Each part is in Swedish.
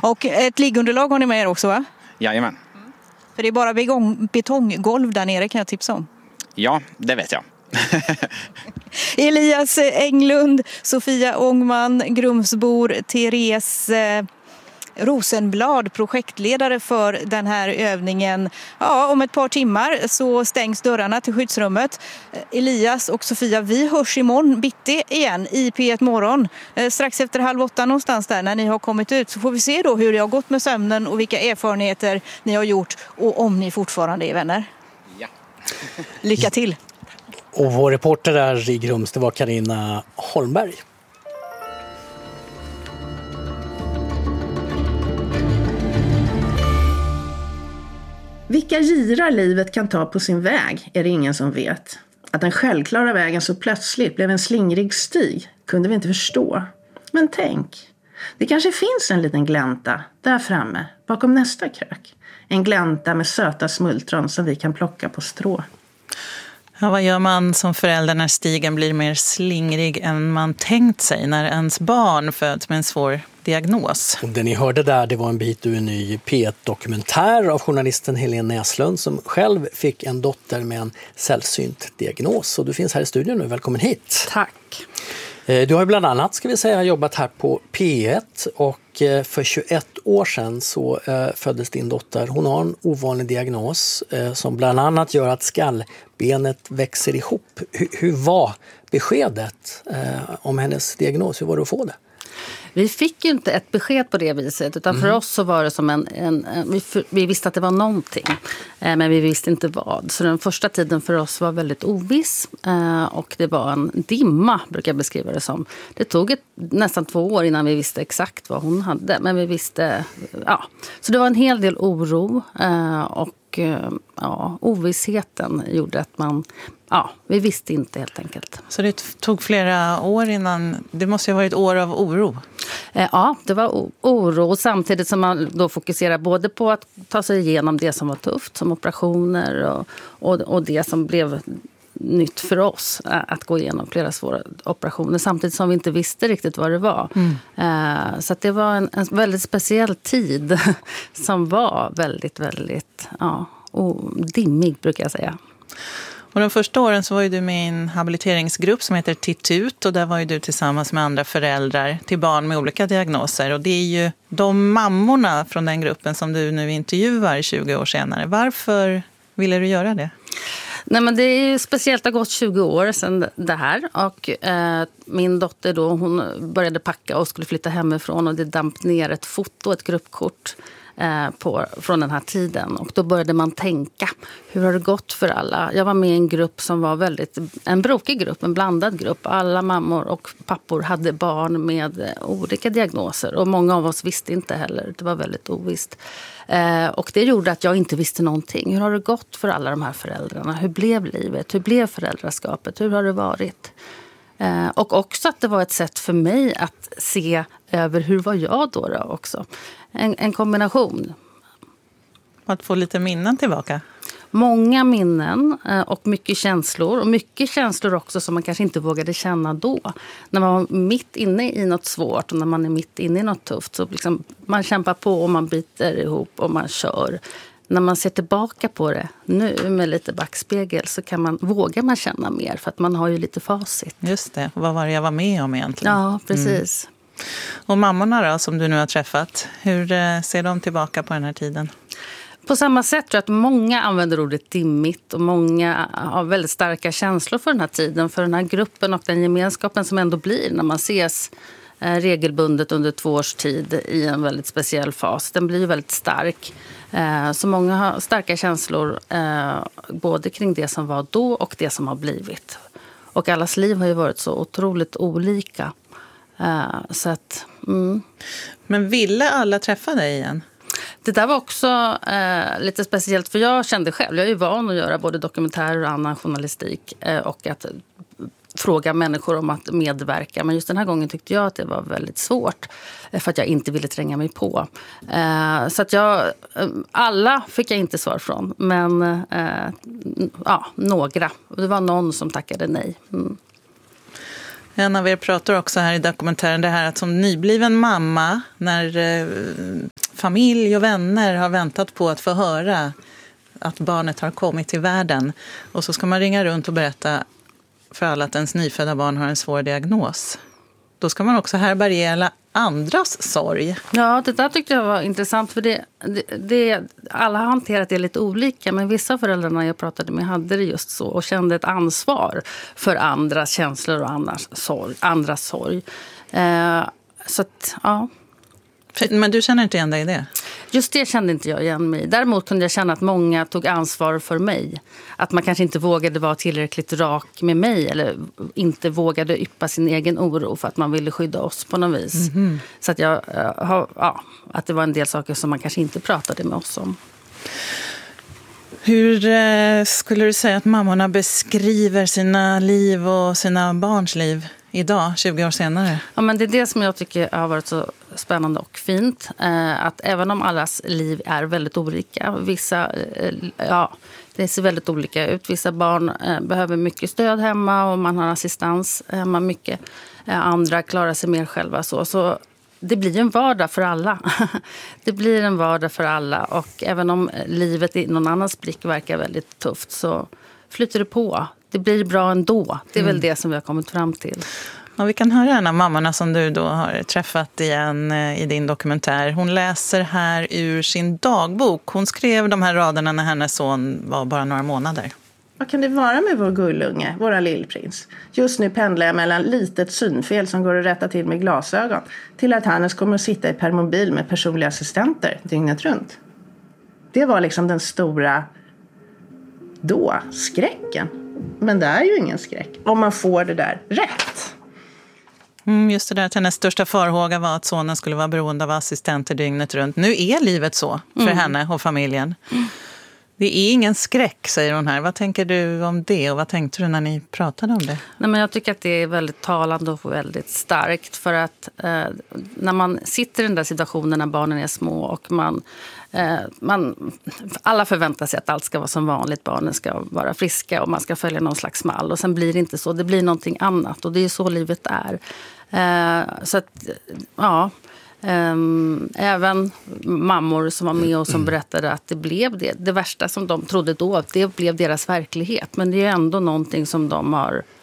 Och ett liggunderlag har ni med er också, va? Jajamän. För det är bara betonggolv där nere, kan jag tipsa om. Ja, det vet jag. Elias Englund, Sofia Ångman, Grumsbor, Therese Rosenblad, projektledare för den här övningen. Ja, om ett par timmar så stängs dörrarna till skyddsrummet. Elias och Sofia, vi hörs imorgon bitti igen i P1 Morgon. Strax efter 7:30 någonstans där när ni har kommit ut, så får vi se då hur det har gått med sömnen och vilka erfarenheter ni har gjort och om ni fortfarande är vänner. Ja. Lycka till! Och vår reporter där i Grums, det var Carina Holmberg. Vilka girar livet kan ta på sin väg är det ingen som vet. Att den självklara vägen så plötsligt blev en slingrig stig kunde vi inte förstå. Men tänk, det kanske finns en liten glänta där framme bakom nästa krök. En glänta med söta smultron som vi kan plocka på strå. Ja, vad gör man som förälder när stigen blir mer slingrig än man tänkt sig när ens barn föds med en svår diagnos? Och det ni hörde där, det var en bit ur en ny P1-dokumentär av journalisten Helene Näslund som själv fick en dotter med en sällsynt diagnos. Och du finns här i studion nu, välkommen hit. Tack. Du har ju bland annat, ska vi säga, jobbat här på P1 och för 21 år sedan så föddes din dotter. Hon har en ovanlig diagnos som bland annat gör att skallbenet växer ihop. Hur var beskedet om hennes diagnos? Hur var det att få det? Vi fick ju inte ett besked på det viset, utan för oss så var det som vi visste att det var någonting, men vi visste inte vad. Så den första tiden för oss var väldigt oviss och det var en dimma, brukar jag beskriva det som. Det tog nästan 2 år innan vi visste exakt vad hon hade, men vi visste, ja. Så det var en hel del oro och ovissheten gjorde att vi visste inte helt enkelt. Så det tog flera år innan, det måste ju ha varit år av oro. Ja, det var oro samtidigt som man då fokuserar både på att ta sig igenom det som var tufft som operationer och det som blev nytt för oss att gå igenom flera svåra operationer samtidigt som vi inte visste riktigt vad det var. Så att det var en väldigt speciell tid som var väldigt, väldigt dimmig brukar jag säga. Och de första åren så var ju du med i en habiliteringsgrupp som heter Tittut och där var ju du tillsammans med andra föräldrar till barn med olika diagnoser. Och det är ju de mammorna från den gruppen som du nu intervjuar 20 år senare. Varför ville du göra det? Nej, men det är ju speciellt, det har gått 20 år sedan det här och min dotter då, hon började packa och skulle flytta hemifrån och det damp ner ett foto, ett gruppkort från den här tiden och då började man tänka, hur har det gått för alla? Jag var med i en grupp som var en brokig grupp, en blandad grupp. Alla mammor och pappor hade barn med olika diagnoser och många av oss visste inte heller, det var väldigt ovisst. Och det gjorde att jag inte visste någonting. Hur har det gått för alla de här föräldrarna? Hur blev livet? Hur blev föräldraskapet? Hur har det varit? Och också att det var ett sätt för mig att se över hur var jag då också. En kombination. Att få lite minnen tillbaka. Många minnen och mycket känslor. Och mycket känslor också som man kanske inte vågade känna då. När man var mitt inne i något svårt och när man är mitt inne i något tufft. Så liksom man kämpar på och man biter ihop och man kör. När man ser tillbaka på det nu med lite backspegel så vågar man känna mer för att man har ju lite facit. Just det, vad var det jag var med om egentligen? Ja, precis. Och mammorna då som du nu har träffat, hur ser de tillbaka på den här tiden? På samma sätt tror jag att många använder ordet dimmigt och många har väldigt starka känslor för den här tiden, för den här gruppen och den gemenskapen som ändå blir när man ses regelbundet under 2 års tid i en väldigt speciell fas. Den blir väldigt stark. Så många har starka känslor både kring det som var då och det som har blivit. Och allas liv har ju varit så otroligt olika. Så att, Men ville alla träffa dig igen? Det där var också lite speciellt för jag kände själv, jag är ju van att göra både dokumentärer och annan journalistik och att fråga människor om att medverka. Men just den här gången tyckte jag att det var väldigt svårt för att jag inte ville tränga mig på. Så att alla fick jag inte svar från, men några. Det var någon som tackade nej. En av er pratar också här i dokumentären det här att som nybliven mamma, när familj och vänner har väntat på att få höra att barnet har kommit till världen, och så ska man ringa runt och berätta för alla att ens nyfödda barn har en svår diagnos. Då ska man också härbärgera andras sorg. Ja, det där tyckte jag var intressant, för alla har hanterat det lite olika, men vissa föräldrarna jag pratade med hade det just så och kände ett ansvar för andras känslor och andras sorg. Så att, ja. Men du känner inte igen dig i det? Just det kände inte jag igen mig. Däremot kunde jag känna att många tog ansvar för mig. Att man kanske inte vågade vara tillräckligt rak med mig eller inte vågade yppa sin egen oro för att man ville skydda oss på något vis. Mm-hmm. Så att att det var en del saker som man kanske inte pratade med oss om. Hur skulle du säga att mammorna beskriver sina liv och sina barns liv idag, 20 år senare? Ja, men det är det som jag tycker har varit så spännande och fint. Att även om allas liv är väldigt olika, det ser väldigt olika ut. Vissa barn behöver mycket stöd hemma och man har assistans hemma mycket. Andra klarar sig mer själva så det blir en vardag för alla. Det blir en vardag för alla, och även om livet i någon annans blick verkar väldigt tufft så flyter det på. Det blir bra ändå. Det är väl det som vi har kommit fram till. Ja, vi kan höra en av mammorna som du då har träffat igen i din dokumentär. Hon läser här ur sin dagbok. Hon skrev de här raderna när hennes son var bara några månader. Vad kan det vara med vår gullunge, våra lillprins? Just nu pendlar jag mellan litet synfel som går att rätta till med glasögon till att Hannes kommer att sitta i permobil med personliga assistenter dygnet runt. Det var liksom den stora skräcken. Men det är ju ingen skräck om man får det där rätt. Just det där att hennes största farhåga var att sonen skulle vara beroende av assistenter dygnet runt. Nu är livet så för henne och familjen. Det är ingen skräck, säger hon här. Vad tänker du om det och vad tänkte du när ni pratade om det? Nej, men jag tycker att det är väldigt talande och väldigt starkt, för att när man sitter i den där situationen när barnen är små och alla förväntar sig att allt ska vara som vanligt, barnen ska vara friska och man ska följa någon slags mall, och sen blir det inte så, det blir någonting annat, och det är så livet är. Så att, ja... även mammor som var med och som berättade att det blev det värsta som de trodde då, att det blev deras verklighet, men det är ändå någonting som de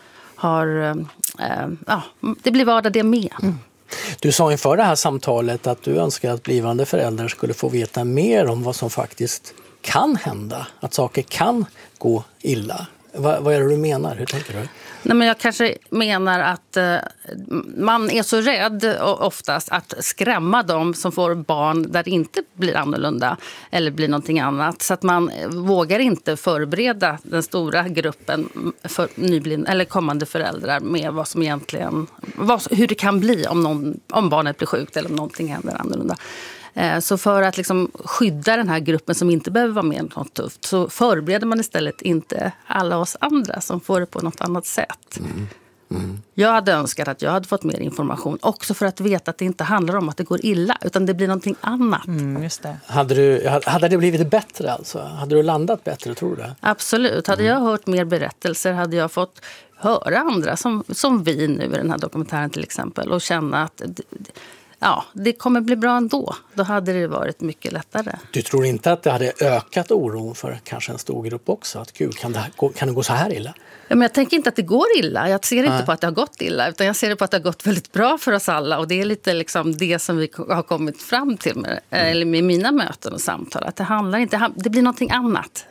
det blir vardag det med. Du sa inför det här samtalet att du önskar att blivande föräldrar skulle få veta mer om vad som faktiskt kan hända, att saker kan gå illa. Vad är det du menar? Hur tänker du? Nej, men jag kanske menar att man är så rädd oftast att skrämma dem som får barn där det inte blir annorlunda eller blir någonting annat. Så att man vågar inte förbereda den stora gruppen för nybliven eller kommande föräldrar med vad som egentligen, hur det kan bli om barnet blir sjukt eller om någonting händer annorlunda. Så för att liksom skydda den här gruppen som inte behöver vara med något tufft, så förbereder man istället inte alla oss andra som får det på något annat sätt. Jag hade önskat att jag hade fått mer information, också för att veta att det inte handlar om att det går illa, utan det blir någonting annat. Just det. Hade det blivit bättre alltså? Hade du landat bättre, tror du? Absolut. Hade jag hört mer berättelser hade jag fått höra andra som vi nu i den här dokumentären till exempel, och känna att det kommer bli bra ändå. Då hade det varit mycket lättare. Du tror inte att det hade ökat oron för kanske en stor grupp också? Att gud, kan det gå så här illa? Ja, men jag tänker inte att det går illa. Jag ser inte på att det har gått illa, utan jag ser det på att det har gått väldigt bra för oss alla. Och det är lite liksom det som vi har kommit fram till med mina möten och samtal. Att det blir någonting annat.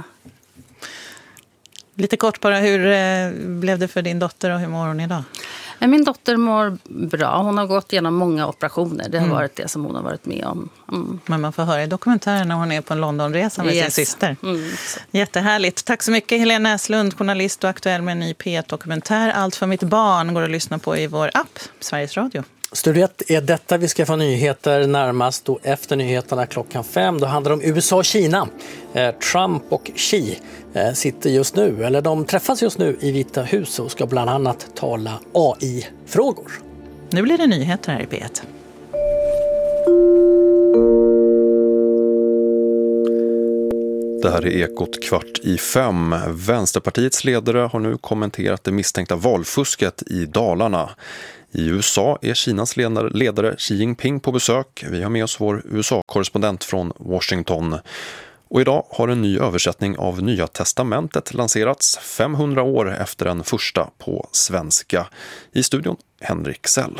Lite kort bara, hur blev det för din dotter och hur mår hon idag? Min dotter mår bra. Hon har gått igenom många operationer. Det har varit det som hon har varit med om. Men man får höra i dokumentären när hon är på en Londonresa med sin syster. Jättehärligt. Tack så mycket Helene Näslund, journalist och aktuell med en ny P1-dokumentär. Allt för mitt barn går att lyssna på i vår app, Sveriges Radio. Studio 1 är detta. Vi ska få nyheter närmast och efter nyheterna 5:00. Då handlar det om USA och Kina. Trump och Xi sitter just nu, eller de träffas just nu i Vita huset och ska bland annat tala AI-frågor. Nu blir det nyheter här i P1. Det här är Ekot 4:45. Vänsterpartiets ledare har nu kommenterat det misstänkta valfusket i Dalarna. I USA är Kinas ledare Xi Jinping på besök. Vi har med oss vår USA-korrespondent från Washington. Och idag har en ny översättning av Nya testamentet lanserats 500 år efter den första på svenska. I studion Henrik Sell.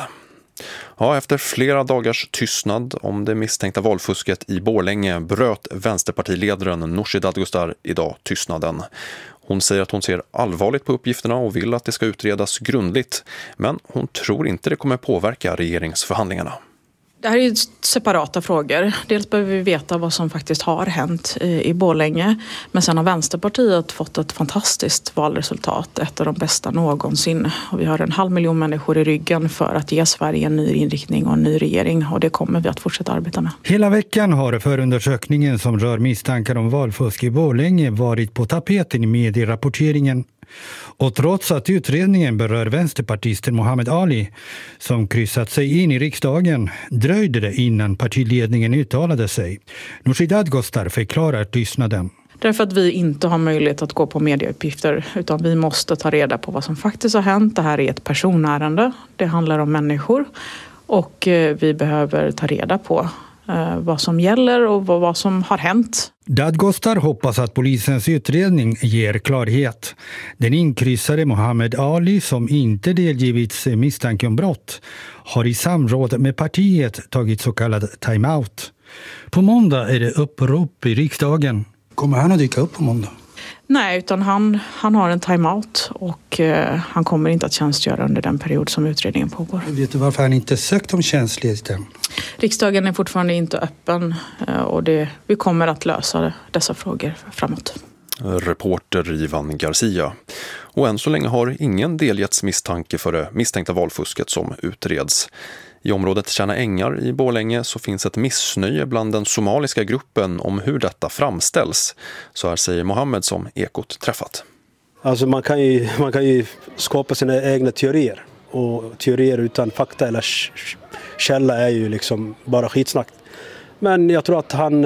Ja, efter flera dagars tystnad om det misstänkta valfusket i Borlänge bröt vänsterpartiledaren Nooshi Dadgostar idag tystnaden. Hon säger att hon ser allvarligt på uppgifterna och vill att det ska utredas grundligt, men hon tror inte det kommer påverka regeringsförhandlingarna. Det här är ju separata frågor. Dels behöver vi veta vad som faktiskt har hänt i Borlänge. Men sen har Vänsterpartiet fått ett fantastiskt valresultat. Ett av de bästa någonsin. Och vi har 500 000 människor i ryggen för att ge Sverige en ny inriktning och en ny regering. Och det kommer vi att fortsätta arbeta med. Hela veckan har förundersökningen som rör misstankar om valfusk i Borlänge varit på tapeten i medierapporteringen. Och trots att utredningen berör vänsterpartisten Mohammed Ali som kryssat sig in i riksdagen dröjde det innan partiledningen uttalade sig. Nooshi Dadgostar förklarar tystnaden. Därför att vi inte har möjlighet att gå på medieuppgifter utan vi måste ta reda på vad som faktiskt har hänt. Det här är ett personärende, det handlar om människor och vi behöver ta reda på vad som gäller och vad som har hänt. Dadgostar hoppas att polisens utredning ger klarhet. Den inkryssade Mohammed Ali som inte delgivits misstanke om brott har i samråd med partiet tagit så kallad timeout. På måndag är det upprop i riksdagen. Kommer han att dyka upp på måndag? Nej, utan han har en timeout och han kommer inte att tjänstgöra under den period som utredningen pågår. Vet du varför han inte sökt om tjänstledigheten? Riksdagen är fortfarande inte öppen och vi kommer att lösa dessa frågor framåt. Reporter Ivan Garcia. Och än så länge har ingen delgetts misstanke för det misstänkta valfusket som utreds. I området Tjärna Ängar i Borlänge så finns ett missnöje bland den somaliska gruppen om hur detta framställs. Så här säger Mohammed som Ekot träffat. Alltså man kan ju skapa sina egna teorier. Och teorier utan fakta eller källa är ju liksom bara skitsnack. Men jag tror att han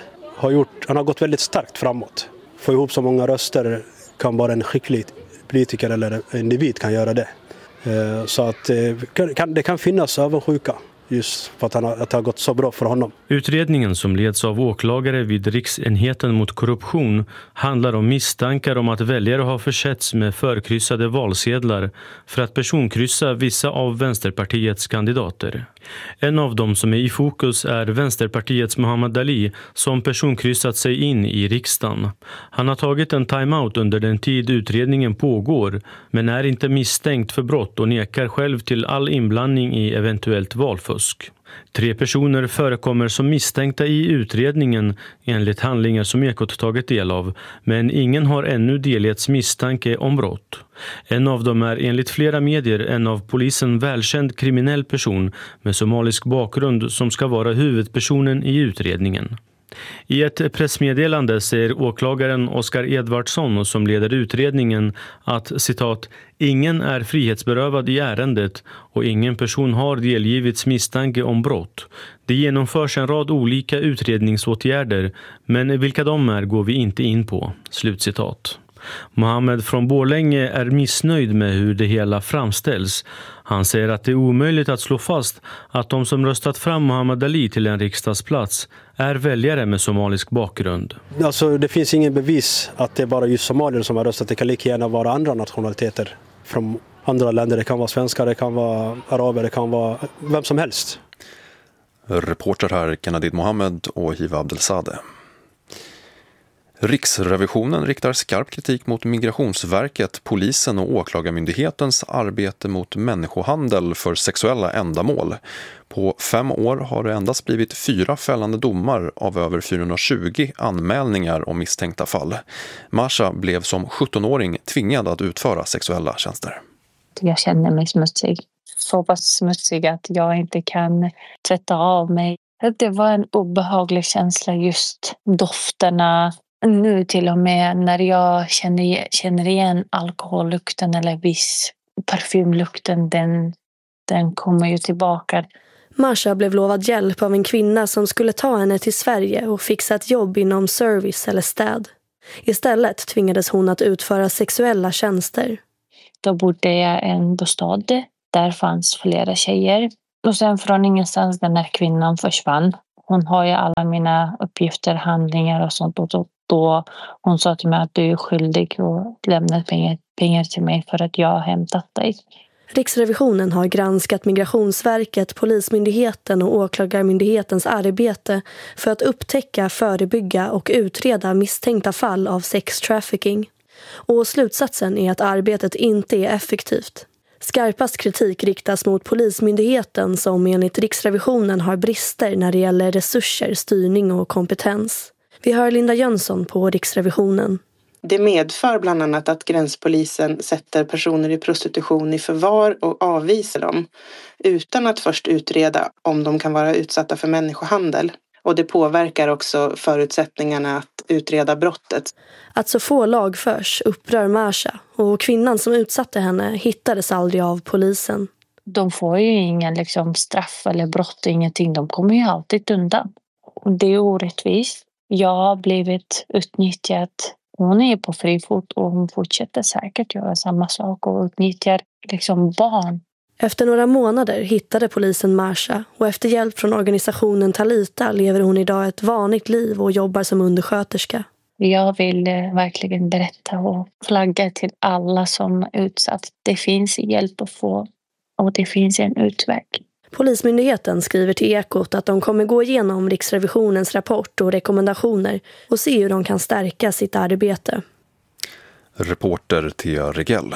har gått väldigt starkt framåt. Få ihop så många röster kan bara en skicklig politiker eller individ kan göra det. Så att det kan finnas avundsjuka just för att det har gått så bra för honom. Utredningen som leds av åklagare vid Riksenheten mot korruption handlar om misstankar om att väljare har försetts med förkryssade valsedlar för att personkryssa vissa av Vänsterpartiets kandidater. En av dem som är i fokus är Vänsterpartiets Mohammed Ali som personkryssat sig in i riksdagen. Han har tagit en timeout under den tid utredningen pågår men är inte misstänkt för brott och nekar själv till all inblandning i eventuellt valfusk. 3 personer förekommer som misstänkta i utredningen enligt handlingar som Ekot tagit del av, men ingen har ännu delgetts misstanke om brott. En av dem är enligt flera medier en av polisen välkänd kriminell person med somalisk bakgrund som ska vara huvudpersonen i utredningen. I ett pressmeddelande säger åklagaren Oskar Edvardsson som leder utredningen att citat, ingen är frihetsberövad i ärendet och ingen person har delgivits misstanke om brott. Det genomförs en rad olika utredningsåtgärder men vilka de är går vi inte in på. Slutcitat. Mohammed från Borlänge är missnöjd med hur det hela framställs. Han säger att det är omöjligt att slå fast att de som röstat fram Mohammed Ali till en riksdagsplats är väljare med somalisk bakgrund. Alltså det finns ingen bevis att det är bara just somalier som har röstat. Det kan lika gärna vara andra nationaliteter från andra länder. Det kan vara svenskar, det kan vara araber, det kan vara vem som helst. Reporter här Kanadid Mohammed och Hiva Abdelsade. Riksrevisionen riktar skarp kritik mot Migrationsverket, polisen och åklagarmyndighetens arbete mot människohandel för sexuella ändamål. På 5 år har det endast blivit 4 fällande domar av över 420 anmälningar om misstänkta fall. Marsha blev som 17-åring tvingad att utföra sexuella tjänster. Jag känner mig smutsig. Så pass smutsig att jag inte kan tvätta av mig. Det var en obehaglig känsla, just dofterna. Nu till och med när jag känner igen alkohollukten eller viss parfymlukten, den kommer ju tillbaka. Marsha blev lovad hjälp av en kvinna som skulle ta henne till Sverige och fixa ett jobb inom service eller städ. Istället tvingades hon att utföra sexuella tjänster. Då bodde jag i en bostad. Där fanns flera tjejer. Och sen från ingenstans den här kvinnan försvann. Hon har ju alla mina uppgifter, handlingar och sånt. Och då hon sa till mig att du är skyldig och lämnat pengar till mig för att jag har hämtat dig. Riksrevisionen har granskat Migrationsverket, Polismyndigheten och Åklagarmyndighetens arbete för att upptäcka, förebygga och utreda misstänkta fall av sextrafficking. Och slutsatsen är att arbetet inte är effektivt. Skarpast kritik riktas mot Polismyndigheten som enligt Riksrevisionen har brister när det gäller resurser, styrning och kompetens. Vi hör Linda Jönsson på Riksrevisionen. Det medför bland annat att gränspolisen sätter personer i prostitution i förvar och avvisar dem utan att först utreda om de kan vara utsatta för människohandel. Och det påverkar också förutsättningarna att utreda brottet. Att så få lagförs upprör Marsha och kvinnan som utsatte henne hittades aldrig av polisen. De får ju ingen straff eller brott, ingenting. De kommer ju alltid undan. Och det är orättvist. Jag har blivit utnyttjad. Hon är på fri fot och hon fortsätter säkert göra samma sak och utnyttjar barn. Efter några månader hittade polisen Marsha och efter hjälp från organisationen Talita lever hon idag ett vanligt liv och jobbar som undersköterska. Jag vill verkligen berätta och flagga till alla som är utsatt. Det finns hjälp att få och det finns en utväg. Polismyndigheten skriver till Ekot att de kommer gå igenom Riksrevisionens rapport och rekommendationer och se hur de kan stärka sitt arbete. Reporter Thea Regell.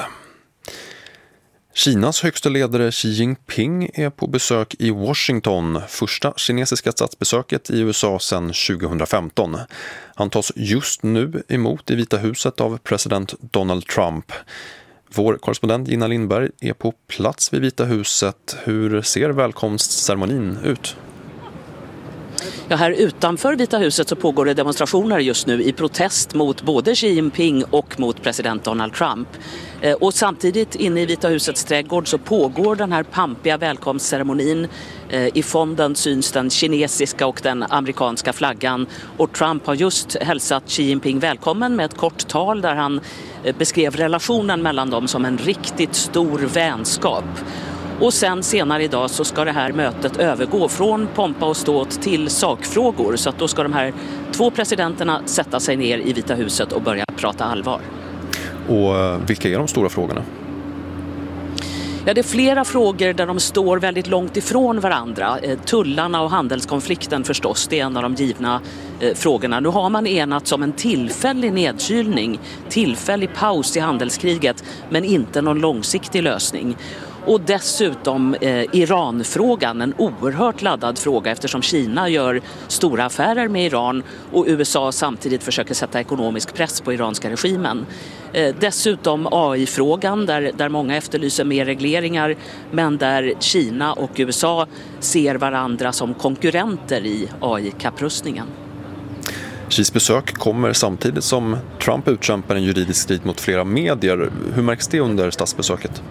Kinas högsta ledare Xi Jinping är på besök i Washington, första kinesiska statsbesöket i USA sedan 2015. Han tas just nu emot i Vita huset av president Donald Trump. Vår korrespondent Gina Lindberg är på plats vid Vita huset. Hur ser välkomstceremonin ut? Ja, här utanför Vita huset så pågår det demonstrationer just nu i protest mot både Xi Jinping och mot president Donald Trump. Och samtidigt inne i Vita husets trädgård så pågår den här pampiga välkomstceremonin. I fonden syns den kinesiska och den amerikanska flaggan. Och Trump har just hälsat Xi Jinping välkommen med ett kort tal där han beskrev relationen mellan dem som en riktigt stor vänskap. Och sen senare idag så ska det här mötet övergå från pompa och ståt till sakfrågor. Så att då ska de här två presidenterna sätta sig ner i Vita huset och börja prata allvar. Och vilka är de stora frågorna? Ja, det är flera frågor där de står väldigt långt ifrån varandra. Tullarna och handelskonflikten förstås, det är en av de givna frågorna. Nu har man enats om en tillfällig nedkylning, tillfällig paus i handelskriget, men inte någon långsiktig lösning. Och dessutom Iranfrågan, en oerhört laddad fråga eftersom Kina gör stora affärer med Iran och USA samtidigt försöker sätta ekonomisk press på iranska regimen. Dessutom AI-frågan där många efterlyser mer regleringar men där Kina och USA ser varandra som konkurrenter i AI-kapprustningen. Xis besök kommer samtidigt som Trump utkämpar en juridisk strid mot flera medier. Hur märks det under statsbesöket?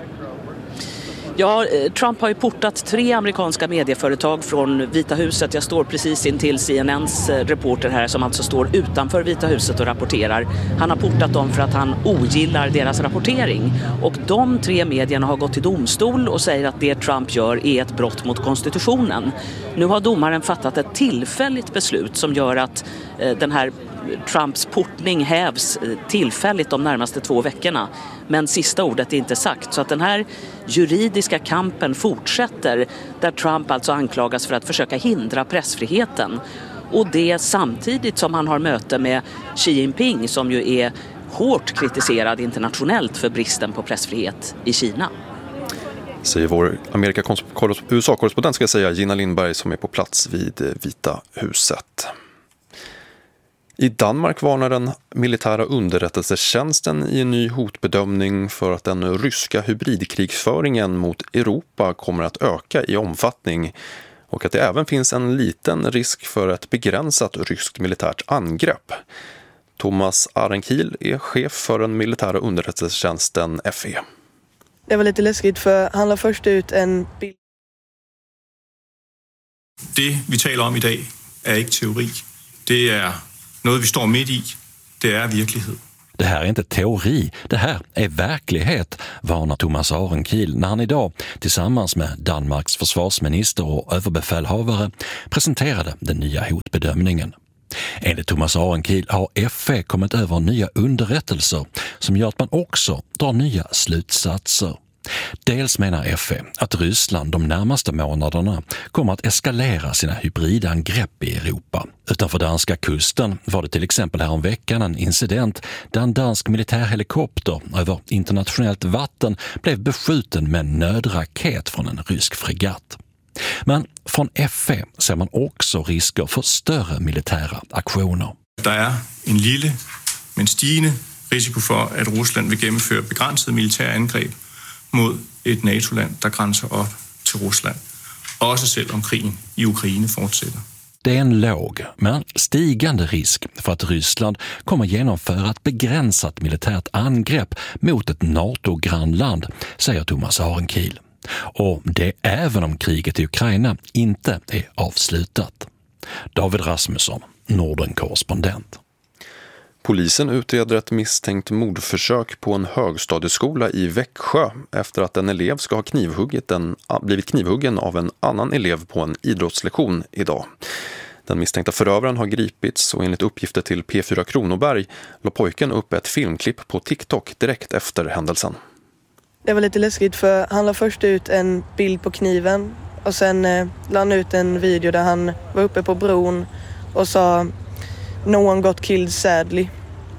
Ja, Trump har ju portat 3 amerikanska medieföretag från Vita huset. Jag står precis intill CNNs reporter här som alltså står utanför Vita huset och rapporterar. Han har portat dem för att han ogillar deras rapportering. Och de 3 medierna har gått till domstol och säger att det Trump gör är ett brott mot konstitutionen. Nu har domaren fattat ett tillfälligt beslut som gör att den här Trumps portning hävs tillfälligt de närmaste 2 veckorna. Men sista ordet är inte sagt. Så att den här juridiska kampen fortsätter där Trump alltså anklagas för att försöka hindra pressfriheten. Och det samtidigt som han har möte med Xi Jinping som ju är hårt kritiserad internationellt för bristen på pressfrihet i Kina. Säger vår USA-korrespondent ska säga Gina Lindberg som är på plats vid Vita huset. I Danmark varnar den militära underrättelsetjänsten i en ny hotbedömning för att den ryska hybridkrigföringen mot Europa kommer att öka i omfattning och att det även finns en liten risk för ett begränsat ryskt militärt angrepp. Thomas Arenkiel är chef för den militära underrättelsetjänsten FE. Det var lite läskigt för han la först ut en bild Det vi talar om idag är inte teori. Det är något vi står mitt i. Det är verklighet. Det här är inte teori, det här är verklighet, varnar Thomas Arenkiel när han idag tillsammans med Danmarks försvarsminister och överbefälhavare presenterade den nya hotbedömningen. Enligt Thomas Arenkiel har FE kommit över nya underrättelser som gör att man också drar nya slutsatser. Dels menar FE att Ryssland de närmaste månaderna kommer att eskalera sina hybridangrepp i Europa. Utanför danska kusten var det till exempel här om veckan en incident där en dansk militärhelikopter över internationellt vatten blev beskjuten med en nödraket från en rysk fregatt. Men från FE ser man också risker för större militära aktioner. Det är en lille men stigande risiko för att Ryssland vill genomföra begränsade militära angrepp mot ett NATO-land där gränsar upp till Ryssland. Också selv om krigen i Ukraina fortsätter. Det är en låg men stigande risk för att Ryssland kommer genomföra ett begränsat militärt angrepp mot ett NATO-grannland, säger Thomas Arenkiel. Och det även om kriget i Ukraina inte är avslutat. David Rasmusson, Norden-korrespondent. Polisen utreder ett misstänkt mordförsök på en högstadieskola i Växjö efter att en elev ska ha blivit knivhuggen av en annan elev på en idrottslektion idag. Den misstänkta förövaren har gripits och enligt uppgifter till P4 Kronoberg la pojken upp ett filmklipp på TikTok direkt efter händelsen. Det var lite läskigt för han la först ut en bild på kniven och sen la han ut en video där han var uppe på bron och sa "No one got killed sadly"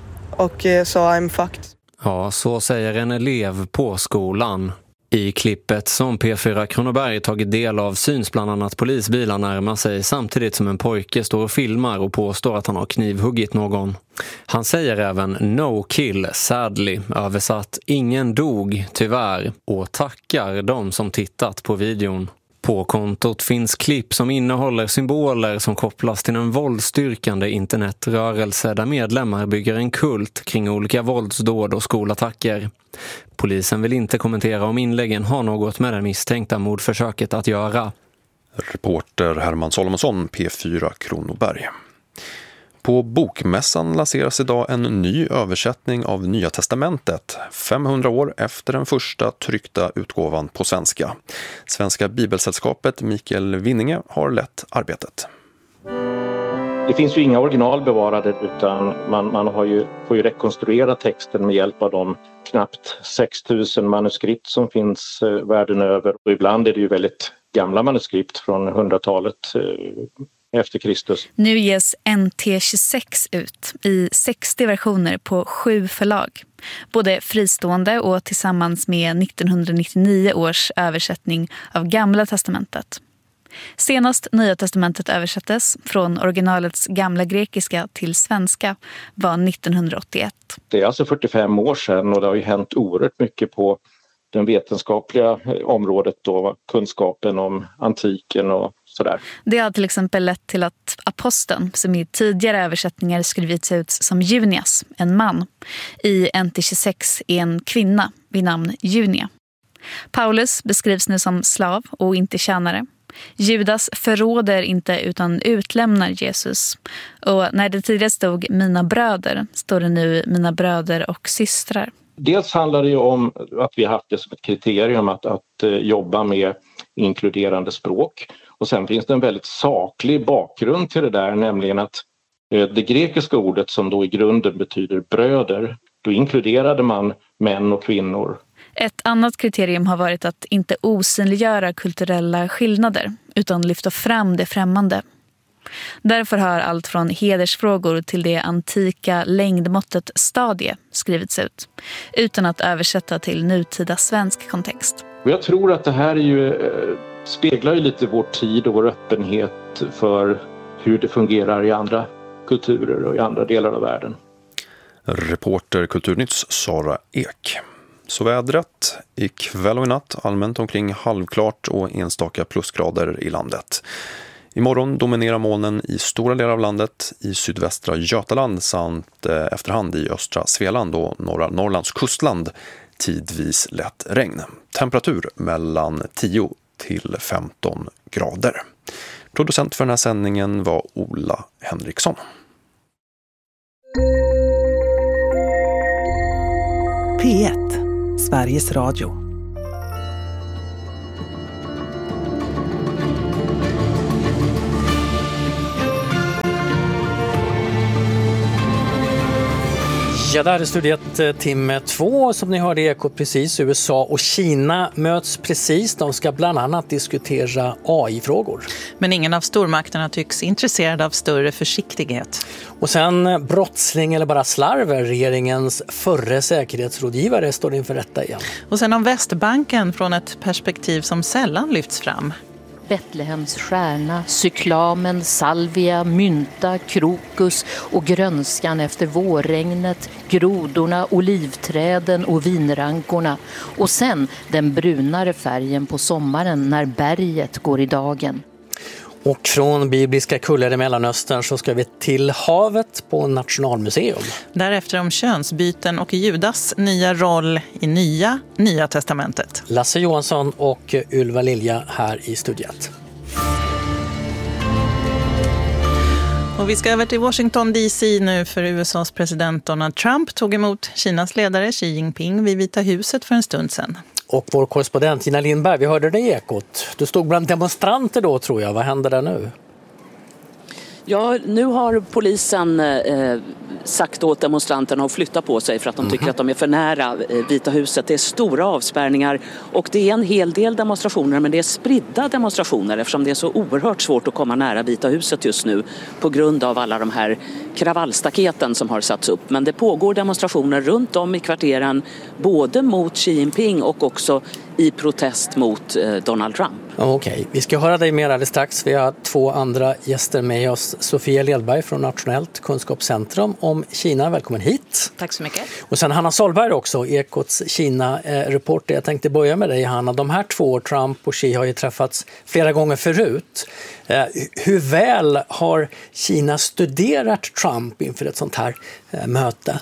och sa "I'm fucked". Ja, så säger en elev på skolan. I klippet som P4 Kronoberg tagit del av syns bland annat polisbilar närma sig samtidigt som en pojke står och filmar och påstår att han har knivhuggit någon. Han säger även "no kill sadly", översatt "ingen dog tyvärr", och tackar de som tittat på videon. På kontot finns klipp som innehåller symboler som kopplas till en våldsstyrkande internetrörelse där medlemmar bygger en kult kring olika våldsdåd och skolattacker. Polisen vill inte kommentera om inläggen har något med det misstänkta mordförsöket att göra. Reporter Herman Solomonsson, P4 Kronoberg. På Bokmässan lanseras idag en ny översättning av Nya testamentet, 500 år efter den första tryckta utgåvan på svenska. Svenska Bibelsällskapet Mikael Winninge har lett arbetet. Det finns ju inga original bevarade utan man får ju rekonstruera texten med hjälp av de knappt 6000 manuskript som finns världen över. Och ibland är det ju väldigt gamla manuskript från 100-talet efter Kristus. Nu ges NT26 ut i 60 versioner på 7 förlag. Både fristående och tillsammans med 1999 års översättning av Gamla testamentet. Senast Nya testamentet översattes från originalets gamla grekiska till svenska var 1981. Det är alltså 45 år sedan och det har ju hänt oerhört mycket på det vetenskapliga området då, kunskapen om antiken och sådär. Det har till exempel lett till att aposteln, som i tidigare översättningar skrivits ut som Junias, en man, i NT26 är en kvinna vid namn Junia. Paulus beskrivs nu som slav och inte tjänare. Judas förråder inte utan utlämnar Jesus. Och när det tidigare stod "mina bröder" står det nu "mina bröder och systrar". Dels handlar det ju om att vi har haft det som ett kriterium att jobba med inkluderande språk. Och sen finns det en väldigt saklig bakgrund till det där, nämligen att det grekiska ordet som då i grunden betyder bröder, då inkluderade man män och kvinnor. Ett annat kriterium har varit att inte osynliggöra kulturella skillnader utan lyfta fram det främmande. Därför har allt från hedersfrågor till det antika längdmåttet stadie skrivits ut utan att översätta till nutida svensk kontext. Och jag tror att det här är ju, speglar ju lite vår tid och vår öppenhet för hur det fungerar i andra kulturer och i andra delar av världen. Reporter Kulturnytts Sara Ek. Så vädret ikväll och i natt allmänt omkring halvklart och enstaka plusgrader i landet. Imorgon dominerar molnen i stora delar av landet, i sydvästra Götaland samt efterhand i östra Svealand och norra Norrlands kustland tidvis lätt regn. Temperatur mellan 10 till 15 grader. Producent för den här sändningen var Ola Henriksson. P1, Sveriges Radio. Ja, där är studiet timme 2 som ni hörde i Ekot precis. USA och Kina möts precis. De ska bland annat diskutera AI-frågor. Men ingen av stormakterna tycks intresserad av större försiktighet. Och sen brottsling eller bara slarver. Regeringens förre säkerhetsrådgivare står inför rätta igen. Och sen om Västbanken från ett perspektiv som sällan lyfts fram. Betlehems stjärna, cyklamen, salvia, mynta, krokus och grönskan efter vårregnet, grodorna, olivträden och vinrankorna. Och sen den brunare färgen på sommaren när berget går i dagen. Och från bibliska kullar i Mellanöstern så ska vi till havet på Nationalmuseum. Därefter om könsbyten och Judas nya roll i Nya testamentet. Lasse Johansson och Ylva Lilja här i studiet. Och vi ska över till Washington DC nu, för USAs president Donald Trump tog emot Kinas ledare Xi Jinping vid Vita huset för en stund sedan. Och vår korrespondent Gina Lindberg, vi hörde det i Ekot. Du stod bland demonstranter då, tror jag. Vad händer där nu? Ja, nu har polisen sagt åt demonstranterna att flytta på sig för att de tycker att de är för nära Vita huset. Det är stora avspärrningar och det är en hel del demonstrationer, men det är spridda demonstrationer eftersom det är så oerhört svårt att komma nära Vita huset just nu på grund av alla de här kravallstaketen som har satts upp. Men det pågår demonstrationer runt om i kvarteren både mot Xi Jinping och också i protest mot Donald Trump. Okej, vi ska höra dig mer alldeles strax. Vi har 2 andra gäster med oss. Sofia Ledberg från Nationellt kunskapscentrum om Kina. Välkommen hit. Tack så mycket. Och sen Hanna Solberg också, Ekots Kina-reporter. Jag tänkte börja med dig, Hanna. De här 2, Trump och Xi, har ju träffats flera gånger förut. Hur väl har Kina studerat Trump inför ett sånt här möte?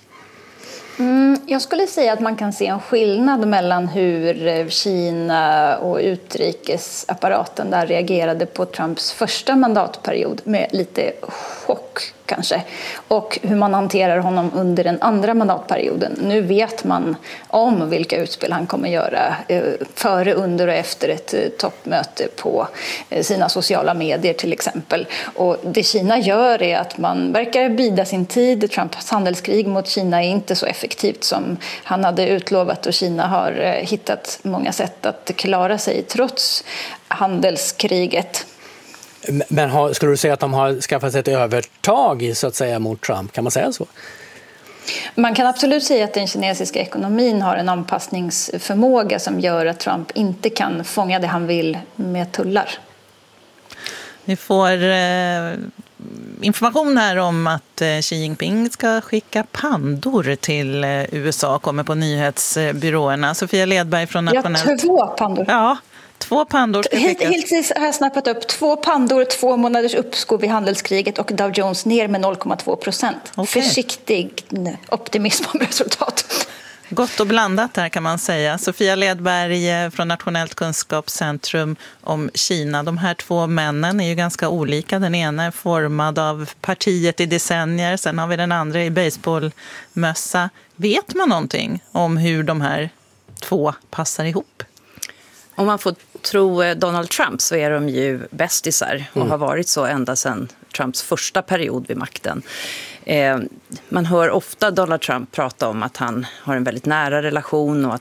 Jag skulle säga att man kan se en skillnad mellan hur Kina och utrikesapparaten där reagerade på Trumps första mandatperiod med lite chock kanske, och hur man hanterar honom under den andra mandatperioden. Nu vet man om vilka utspel han kommer göra före, under och efter ett toppmöte på sina sociala medier till exempel. Och det Kina gör är att man verkar bida sin tid. Trumps handelskrig mot Kina är inte så effektivt som han hade utlovat, och Kina har hittat många sätt att klara sig trots handelskriget. Men skulle du säga att de har skaffat sig ett övertag så att säga mot Trump? Kan man säga så? Man kan absolut säga att den kinesiska ekonomin har en anpassningsförmåga som gör att Trump inte kan fånga det han vill med tullar. Vi får information här om att Xi Jinping ska skicka pandor till USA, kommer på nyhetsbyråerna. Sofia Ledberg från Nationellt... 2 pandor. Ja, 2 pandor ska skickas. Hittills har jag snappat upp 2 pandor, 2 månaders uppskov i handelskriget och Dow Jones ner med 0,2%. Okay. Försiktig optimism om resultat. Gott och blandat där kan man säga. Sofia Ledberg från Nationellt kunskapscentrum om Kina. De här 2 männen är ju ganska olika. Den ena är formad av partiet i decennier. Sen har vi den andra i baseballmössa. Vet man någonting om hur de här 2 passar ihop? Om man får tro Donald Trump så är de ju bästisar och har varit så ända sedan Trumps första period vid makten. Man hör ofta Donald Trump prata om att han har en väldigt nära relation och att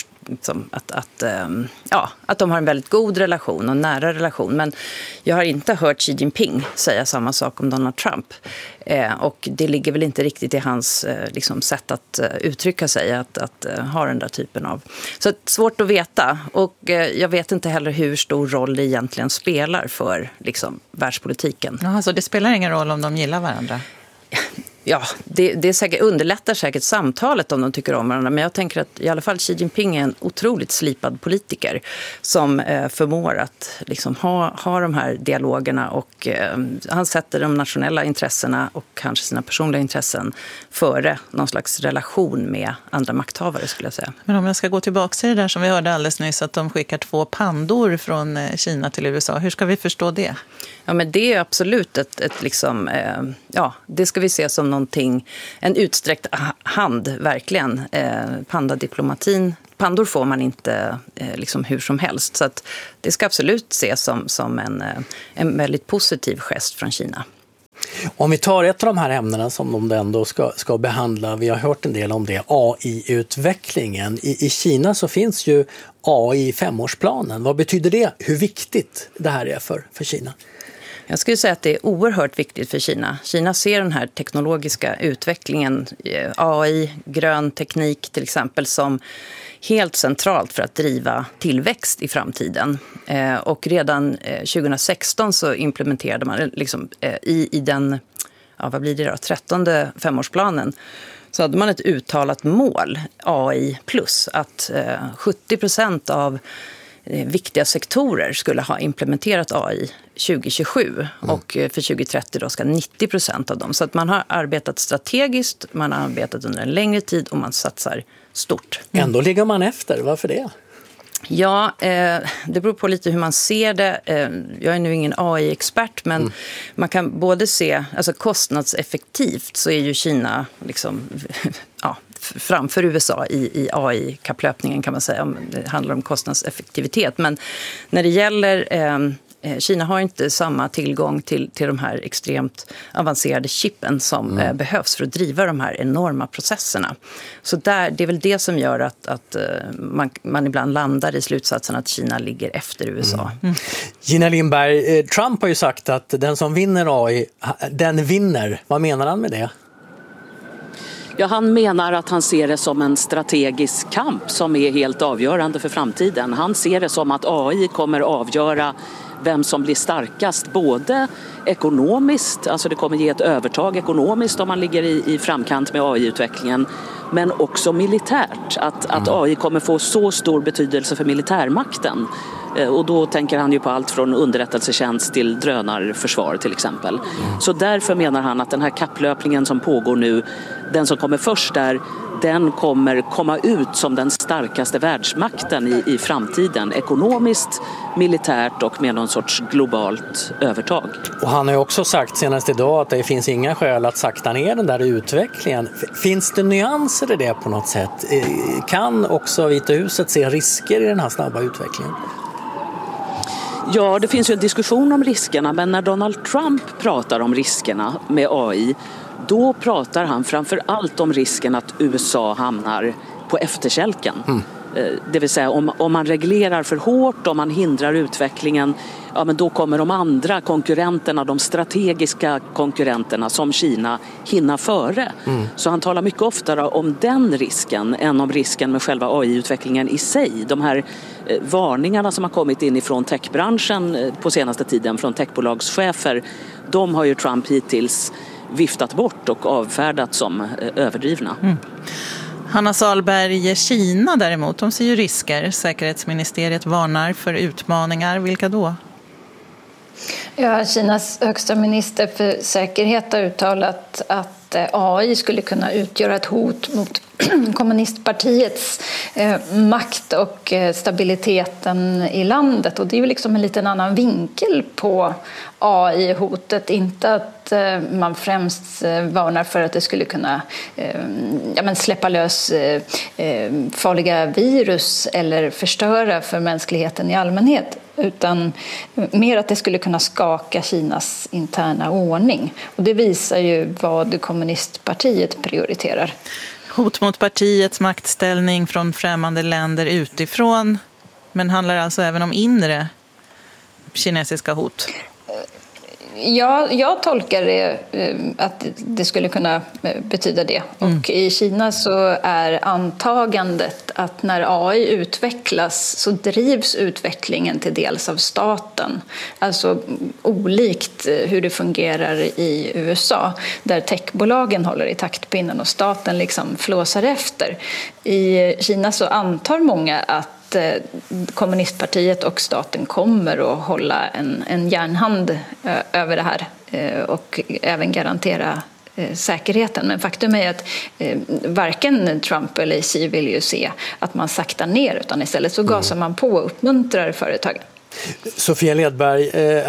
de har en väldigt god relation och nära relation. Men jag har inte hört Xi Jinping säga samma sak om Donald Trump. Och det ligger väl inte riktigt i hans sätt att uttrycka sig att ha den där typen av... Så svårt att veta. Och jag vet inte heller hur stor roll det egentligen spelar för världspolitiken. Jaha, så det spelar ingen roll om de gillar varandra? Ja, det är säkert, underlättar säkert samtalet om de tycker om varandra. Men jag tänker att i alla fall Xi Jinping är en otroligt slipad politiker som förmår att liksom ha de här dialogerna. Och han sätter de nationella intressena och kanske sina personliga intressen före någon slags relation med andra makthavare, skulle jag säga. Men om jag ska gå tillbaka till det där som vi hörde alldeles nyss, att de skickar 2 pandor från Kina till USA. Hur ska vi förstå det? Ja, men det är absolut ett liksom, det ska vi se som någonting, en utsträckt hand, verkligen. Pandadiplomatin, pandor får man inte liksom hur som helst. Så att det ska absolut ses som en väldigt positiv gest från Kina. Om vi tar ett av de här ämnena som de ändå ska behandla, vi har hört en del om det, AI-utvecklingen. I Kina så finns ju AI i 5-årsplanen. Vad betyder det? Hur viktigt det här är för Kina? Jag skulle säga att det är oerhört viktigt för Kina. Kina ser den här teknologiska utvecklingen, AI, grön teknik till exempel, som helt centralt för att driva tillväxt i framtiden. Och redan 2016 så implementerade man liksom, i den, vad blir det då, 13:e 5-årsplanen, så hade man ett uttalat mål, AI+, att 70% av viktiga sektorer skulle ha implementerat AI 2027 och för 2030 då ska 90% av dem. Så att man har arbetat strategiskt, man har arbetat under en längre tid och man satsar stort. Ändå ligger man efter, varför det? Ja, det beror på lite hur man ser det. Jag är nu ingen AI-expert, men man kan både se, alltså kostnadseffektivt så är ju Kina liksom, framför USA i AI-kapplöpningen, kan man säga. Det handlar om kostnadseffektivitet. Men när det gäller Kina har inte samma tillgång till de här extremt avancerade chippen som behövs för att driva de här enorma processerna. Så det är väl det som gör att man ibland landar i slutsatsen att Kina ligger efter USA. Gina Lindberg, Trump har ju sagt att den som vinner AI, den vinner. Vad menar han med det? Ja, han menar att han ser det som en strategisk kamp som är helt avgörande för framtiden. Han ser det som att AI kommer avgöra vem som blir starkast, både ekonomiskt, alltså det kommer ge ett övertag ekonomiskt om man ligger i framkant med AI-utvecklingen, men också militärt, att AI kommer få så stor betydelse för militärmakten. Och då tänker han ju på allt från underrättelsetjänst till drönarförsvar till exempel. Så därför menar han att den här kapplöpningen som pågår nu, den som kommer först där, den kommer komma ut som den starkaste världsmakten i framtiden. Ekonomiskt, militärt och med någon sorts globalt övertag. Och han har ju också sagt senast idag att det finns inga skäl att sakta ner den där utvecklingen. Finns det nyanser i det på något sätt? Kan också Vita huset se risker i den här snabba utvecklingen? Ja, det finns ju en diskussion om riskerna, men när Donald Trump pratar om riskerna med AI, då pratar han framför allt om risken att USA hamnar på efterkälken. Det vill säga om man reglerar för hårt, om man hindrar utvecklingen, ja, men då kommer de andra konkurrenterna, de strategiska konkurrenterna som Kina, hinna före. Så han talar mycket oftare om den risken än om risken med själva AI-utvecklingen i sig. De här varningarna som har kommit in ifrån techbranschen på senaste tiden, från techbolagschefer, de har ju Trump hittills viftat bort och avfärdat som överdrivna. Hanna Salberg, Kina däremot, de ser ju risker. Säkerhetsministeriet varnar för utmaningar. Vilka då? Ja, Kinas högsta minister för säkerhet har uttalat att AI skulle kunna utgöra ett hot mot kommunistpartiets makt och stabiliteten i landet. Och det är ju liksom en liten annan vinkel på AI-hotet. Inte att man främst varnar för att det skulle kunna släppa lös farliga virus eller förstöra för mänskligheten i allmänhet, utan mer att det skulle kunna skaka Kinas interna ordning. Och det visar ju vad kommunistpartiet prioriterar. Hot mot partiets maktställning från främmande länder utifrån, men handlar alltså även om inre kinesiska hot? Jag tolkar det att det skulle kunna betyda det. Och i Kina så är antagandet att när AI utvecklas så drivs utvecklingen till dels av staten. Alltså olikt hur det fungerar i USA där techbolagen håller i taktpinnen och staten liksom flåsar efter. I Kina så antar många att kommunistpartiet och staten kommer att hålla en järnhand över det här och även garantera säkerheten. Men faktum är att varken Trump eller Xi vill ju se att man saktar ner, utan istället så gasar man på och uppmuntrar företagen. Sofia Ledberg,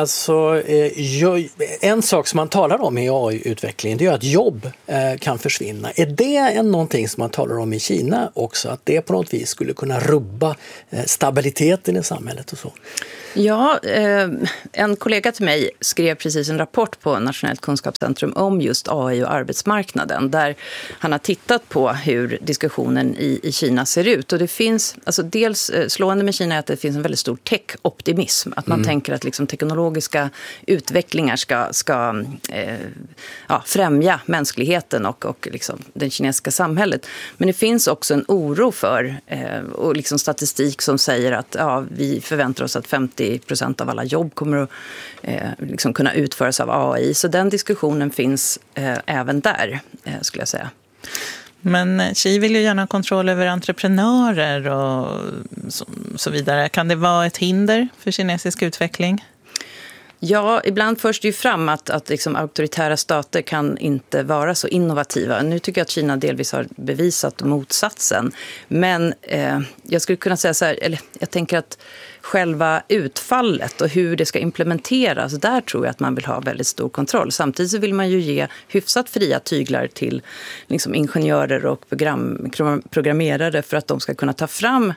en sak som man talar om i AI-utvecklingen, det är att jobb kan försvinna. Är det någonting som man talar om i Kina också? Att det på något vis skulle kunna rubba stabiliteten i samhället och så? Ja, en kollega till mig skrev precis en rapport på Nationellt kunskapscentrum om just AI och arbetsmarknaden, där han har tittat på hur diskussionen i Kina ser ut. Och det finns, alltså dels slående med Kina är att det finns en väldigt stor tech-optimism. Att man tänker att liksom teknologiska utvecklingar ska främja mänskligheten och liksom det kinesiska samhället. Men det finns också en oro för och liksom statistik som säger att vi förväntar oss att 50% av alla jobb kommer att liksom kunna utföras av AI. Så den diskussionen finns även där, skulle jag säga. Men Xi vill ju gärna ha kontroll över entreprenörer och så vidare. Kan det vara ett hinder för kinesisk utveckling? Ja, ibland förs det ju fram att liksom auktoritära stater kan inte vara så innovativa. Nu tycker jag att Kina delvis har bevisat motsatsen. Men jag skulle kunna säga så här, eller jag tänker att själva utfallet och hur det ska implementeras, där tror jag att man vill ha väldigt stor kontroll. Samtidigt så vill man ju ge hyfsat fria tyglar till liksom ingenjörer och programmerare för att de ska kunna ta fram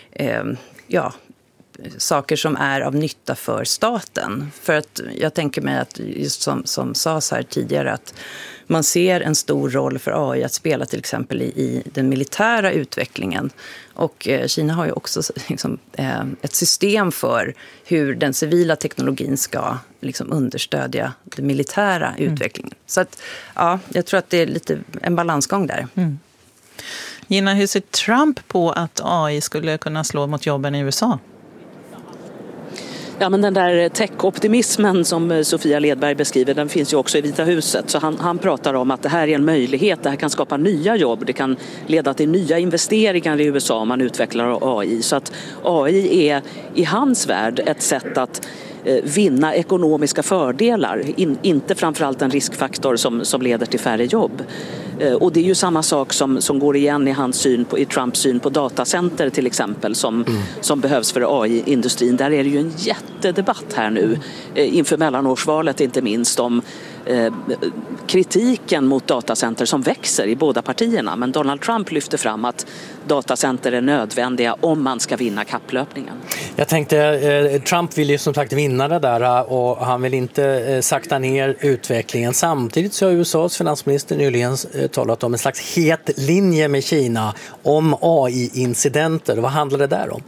saker som är av nytta för staten. För att jag tänker mig att just som sades här tidigare, att man ser en stor roll för AI att spela till exempel i den militära utvecklingen. Och Kina har ju också liksom, ett system för hur den civila teknologin ska liksom, understödja den militära utvecklingen. Så att, jag tror att det är lite en balansgång där. Gina, hur ser Trump på att AI skulle kunna slå mot jobben i USA? Ja, men den där tech-optimismen som Sofia Ledberg beskriver, den finns ju också i Vita huset. Så han pratar om att det här är en möjlighet, det här kan skapa nya jobb, det kan leda till nya investeringar i USA om man utvecklar AI. Så att AI är i hans värld ett sätt att vinna ekonomiska fördelar, inte framförallt en riskfaktor som leder till färre jobb. Och det är ju samma sak som går igen i Trumps syn på datacenter till exempel som behövs för AI-industrin. Där är det ju en jättedebatt här nu inför mellanårsvalet inte minst om kritiken mot datacenter som växer i båda partierna. Men Donald Trump lyfter fram att datacenter är nödvändiga om man ska vinna kapplöpningen. Jag tänkte, Trump vill ju som sagt vinna det där och han vill inte sakta ner utvecklingen. Samtidigt så har USAs finansminister nyligen talat om en slags het linje med Kina om AI-incidenter. Vad handlar det där om?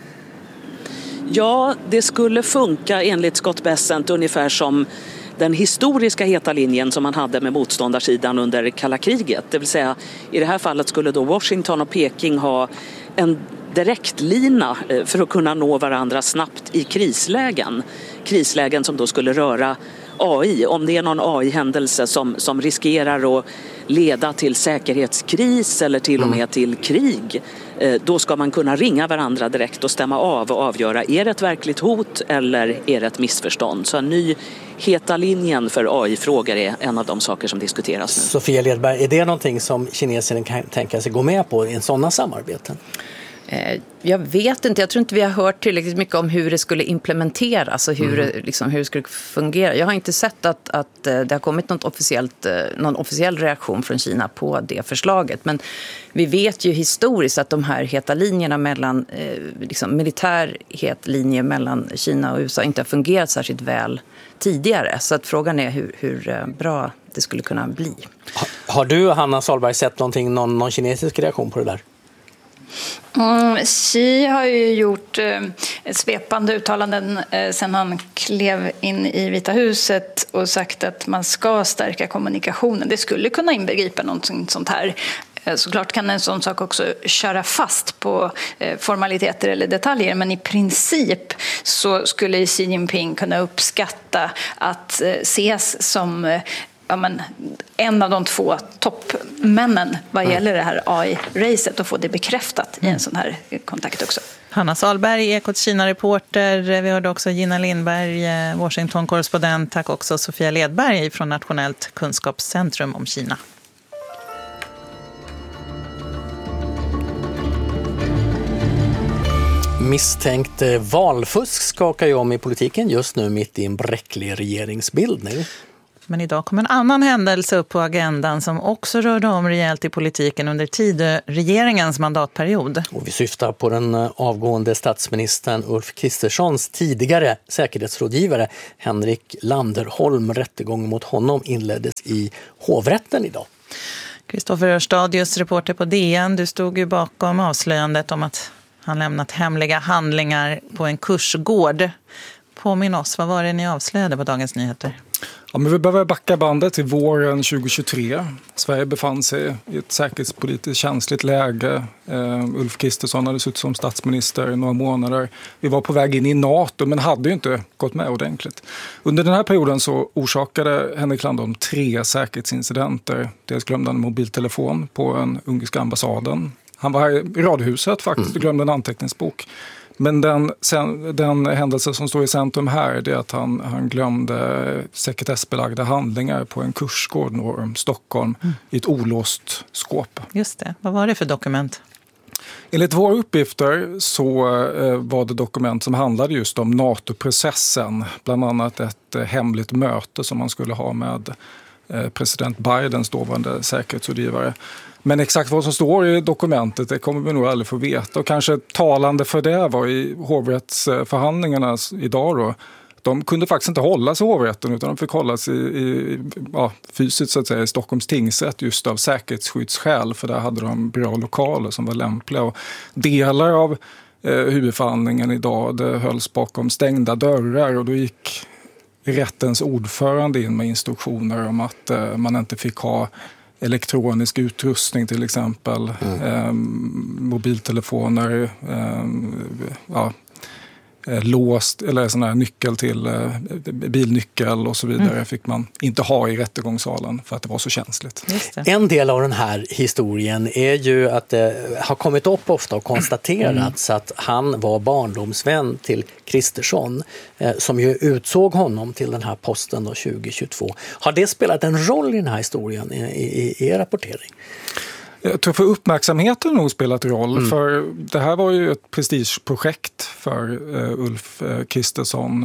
Ja, det skulle funka enligt Scott Bessent ungefär som den historiska heta linjen som man hade med motståndarsidan under kalla kriget. Det vill säga, i det här fallet skulle då Washington och Peking ha en direktlina för att kunna nå varandra snabbt i krislägen. Krislägen som då skulle röra AI. Om det är någon AI-händelse som riskerar att leda till säkerhetskris eller till och med till krig, då ska man kunna ringa varandra direkt och stämma av och avgöra, är det ett verkligt hot eller är det ett missförstånd? Så en ny heta linjen för AI-frågor är en av de saker som diskuteras nu. Sofia Ledberg, är det någonting som kineserna kan tänka sig gå med på i en sådana samarbeten? Jag vet inte, jag tror inte vi har hört tillräckligt mycket om hur det skulle implementeras och hur det skulle fungera. Jag har inte sett att det har kommit någon officiell reaktion från Kina på det förslaget. Men vi vet ju historiskt att de här heta linjerna mellan, militär het linje mellan Kina och USA inte har fungerat särskilt väl tidigare. Så att frågan är hur bra det skulle kunna bli. Har du, Hanna Salberg, sett någon kinesisk reaktion på det där? Xi har ju gjort svepande uttalanden sen han klev in i Vita huset och sagt att man ska stärka kommunikationen. Det skulle kunna inbegripa något sånt här. Såklart kan en sån sak också köra fast på formaliteter eller detaljer, men i princip så skulle Xi Jinping kunna uppskatta att ses som en av de 2 toppmännen vad gäller det här AI-racet och få det bekräftat i en sån här kontakt också. Hanna Salberg, Ekots Kina-reporter. Vi hörde också Gina Lindberg, Washington-korrespondent. Tack också Sofia Ledberg från Nationellt kunskapscentrum om Kina. Misstänkt valfusk skakar ju om i politiken just nu mitt i en bräcklig regeringsbildning. Men idag kom en annan händelse upp på agendan som också rörde om rejält i politiken under regeringens mandatperiod. Och vi syftar på den avgående statsministern Ulf Kristerssons tidigare säkerhetsrådgivare Henrik Landerholm. Rättegång mot honom inleddes i hovrätten idag. Kristoffer Örstadius, reporter på DN, du stod ju bakom avslöjandet om att han lämnat hemliga handlingar på en kursgård. Påminn oss, vad var det ni avslöjade på Dagens Nyheter? Ja, men vi behöver backa bandet till våren 2023. Sverige befann sig i ett säkerhetspolitiskt känsligt läge. Ulf Kristersson hade suttit som statsminister i några månader. Vi var på väg in i NATO men hade ju inte gått med ordentligt. Under den här perioden så orsakade Henrik Landerholm 3 säkerhetsincidenter. Dels glömde han en mobiltelefon på den ungerska ambassaden. Han var här i radhuset faktiskt och glömde en anteckningsbok. Men den händelse som står i centrum här är att han glömde sekretessbelagda handlingar på en kursgård norr om Stockholm i ett olåst skåp. Just det. Vad var det för dokument? Enligt våra uppgifter så var det dokument som handlade just om NATO-processen. Bland annat ett hemligt möte som man skulle ha med president Bidens dåvarande säkerhetsrådgivare. Men exakt vad som står i dokumentet det kommer vi nog aldrig få veta. Och kanske talande för det var i hovrättsförhandlingarna idag då. De kunde faktiskt inte hållas i hovrätten utan de fick hållas fysiskt så att säga, i Stockholms tingsrätt just av säkerhetsskyddsskäl. För där hade de bra lokaler som var lämpliga. Och delar av huvudförhandlingen idag det hölls bakom stängda dörrar och då gick rättens ordförande in med instruktioner om att man inte fick ha elektronisk utrustning till exempel, mobiltelefoner, låst eller sån här nyckel till bilnyckel och så vidare fick man inte ha i rättegångssalen för att det var så känsligt. En del av den här historien är ju att det har kommit upp ofta och konstaterats att han var barndomsvän till Kristersson som ju utsåg honom till den här posten då 2022. Har det spelat en roll i den här historien i er rapportering? Jag tror för uppmärksamheten nog spelat roll för det här var ju ett prestigeprojekt för Ulf Kristersson.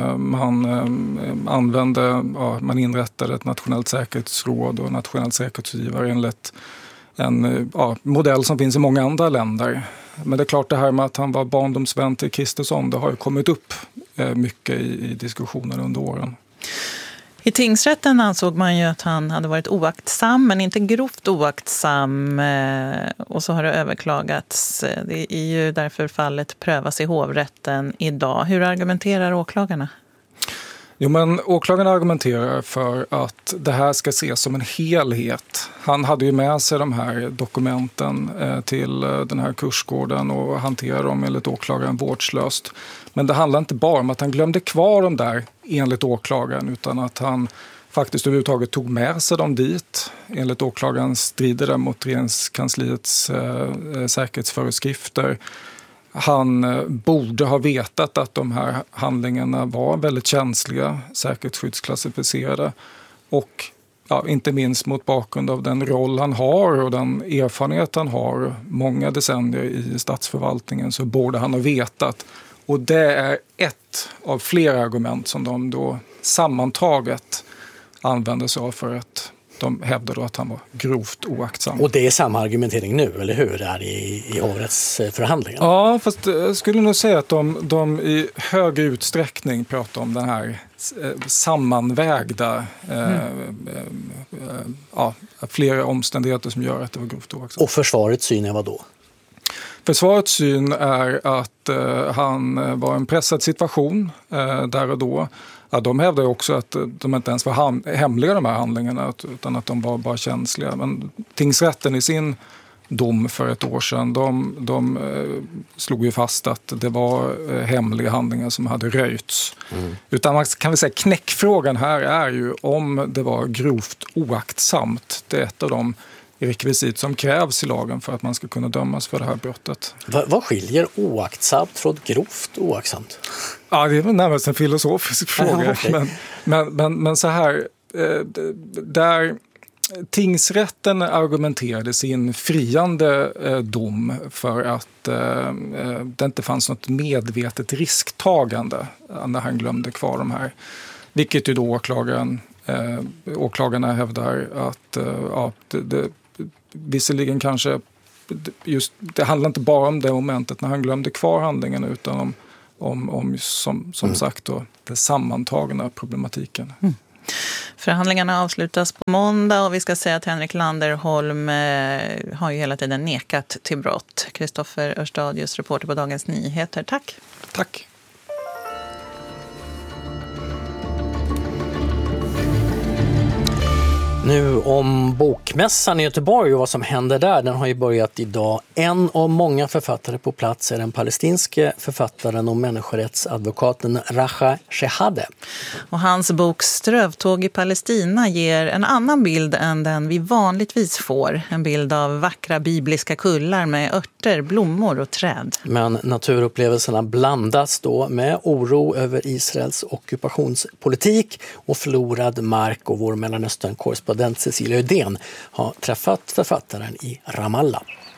Man inrättade ett nationellt säkerhetsråd och nationellt säkerhetsrådgivare enligt en modell som finns i många andra länder. Men det är klart det här med att han var barndomsvän till Kristersson det har ju kommit upp mycket i diskussionen under åren. I tingsrätten ansåg man ju att han hade varit oaktsam, men inte grovt oaktsam, och så har det överklagats. Det är ju därför fallet prövas i hovrätten idag. Hur argumenterar åklagarna? Jo, men åklagarna argumenterar för att det här ska ses som en helhet. Han hade ju med sig de här dokumenten till den här kursgården och hanterade dem enligt åklagaren vårdslöst. Men det handlar inte bara om att han glömde kvar dem där enligt åklagaren utan att han faktiskt överhuvudtaget tog med sig dem dit. Enligt åklagaren strider det mot regeringskansliets säkerhetsföreskrifter. Han borde ha vetat att de här handlingarna var väldigt känsliga, säkerhetsskyddsklassificerade och inte minst mot bakgrund av den roll han har och den erfarenhet han har många decennier i statsförvaltningen så borde han ha vetat. Och det är ett av flera argument som de då sammantaget använder sig av för att de hävdar då att han var grovt oaktsam. Och det är samma argumentering nu, eller hur? Det är i hovrättsförhandlingen. Ja, fast jag skulle nog säga att de i hög utsträckning pratar om den här sammanvägda flera omständigheter som gör att det var grovt oaktsam. Och försvarets syn är vad då? Försvarets syn är att han var i en pressad situation där och då. Ja, de hävdar också att de inte ens var hemliga, de här handlingarna, utan att de var bara känsliga. Men tingsrätten i sin dom för ett år sedan, de slog ju fast att det var hemliga handlingar som hade röjts. Utan man kan väl säga knäckfrågan här är ju om det var grovt oaktsamt. Det är ett av de rekvisit som krävs i lagen för att man ska kunna dömas för det här brottet. Vad skiljer oaktsamt från grovt oaktsamt? Ja, det är väl närmast en filosofisk fråga. Okay. Men så här, där tingsrätten argumenterade sin friande dom för att det inte fanns något medvetet risktagande när han glömde kvar de här. Vilket ju då åklagarna hävdar att visserligen kanske det handlar inte bara om det momentet när han glömde kvar handlingen, utan om som sagt då, det sammantagna problematiken. Förhandlingarna avslutas på måndag och vi ska säga att Henrik Landerholm har ju hela tiden nekat till brott. Kristoffer Örstadius, reporter på Dagens Nyheter. Tack. Tack. Nu om bokmässan i Göteborg och vad som händer där. Den har ju börjat idag. En av många författare på plats är den palestinske författaren och människorättsadvokaten Raja Shehadeh. Och hans bok Strövtåg i Palestina ger en annan bild än den vi vanligtvis får. En bild av vackra bibliska kullar med örter, blommor och träd. Men naturupplevelserna blandas då med oro över Israels ockupationspolitik och förlorad mark, och vår Mellanöstern-korrespondent Cecilia Udén har träffat författaren i Ramallah.